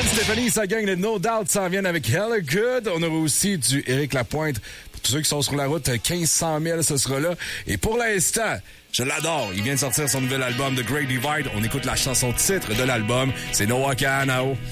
Gwen Stefani, sa gang de No Doubt s'en viennent avec Hella Good. On aura aussi du Éric Lapointe. Pour tous ceux qui sont sur la route, 1500 000, ce sera là. Et pour l'instant, je l'adore. Il vient de sortir son nouvel album, The Great Divide. On écoute la chanson titre de l'album. C'est Noah Kahanao.